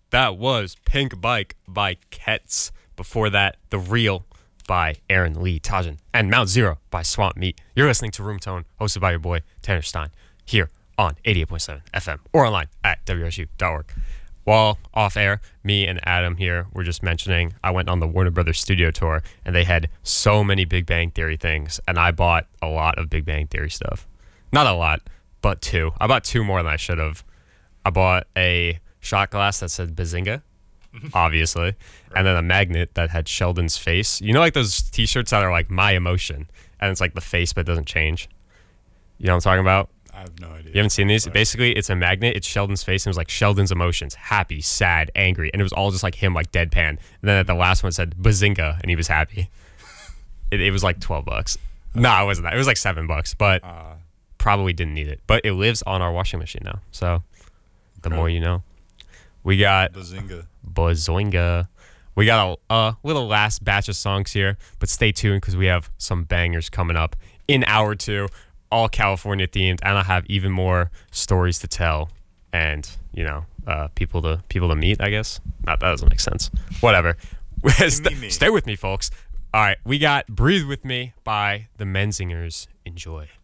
That was Pink Bike by Ketz. Before that, The Real by Aaron Lee Tajan. And Mount Zero by Swamp Meat. You're listening to Room Tone, hosted by your boy, Tanner Stein, here on 88.7 FM or online at WSU.org. While off air, me and Adam here were just mentioning I went on the Warner Brothers studio tour, and they had so many Big Bang Theory things, and I bought a lot of Big Bang Theory stuff. Not a lot, but two. I bought two more than I should have. I bought a shot glass that said Bazinga, obviously, right. And then a magnet that had Sheldon's face. You know, like those T-shirts that are like My Emotion, and it's like the face but it doesn't change. You know what I'm talking about? I have no idea. You haven't seen these? Basically, it's a magnet. It's Sheldon's face, and it was like Sheldon's emotions: happy, sad, angry, and it was all just like him, like deadpan. And then at the last one it said Bazinga, and he was happy. It was like $12. No, it wasn't that. It was like $7, but probably didn't need it. But it lives on our washing machine now, so the more you know. We got Bazinga. We got a little last batch of songs here, but stay tuned because we have some bangers coming up in hour 2, all California themed, and I have even more stories to tell, and people to meet. I guess that doesn't make sense. Whatever. Stay with me, folks. All right, we got "Breathe with Me" by the Menzingers. Enjoy.